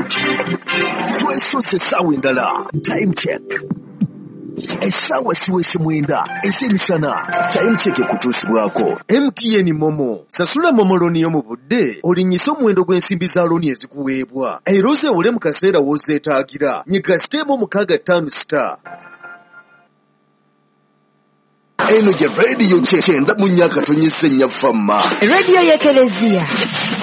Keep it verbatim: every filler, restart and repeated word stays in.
Twesoose essaawa endala. Time check. Essaawa siwese mwenda ez'emisana. Time check ekutuusibwako. M T N Momo. Sasula Momo looni yo mu budde olinnyise omuwendo gw'ensimbi za looni ezikuweebwa. Era ozeewole mu kaseera w'ozeetaagira. Nyiga siteemu mukaaga ttaano star. Eno gye rediyo kyenda mu nnya katonnyesa ennya famma. Rediyo y'Ekereziya.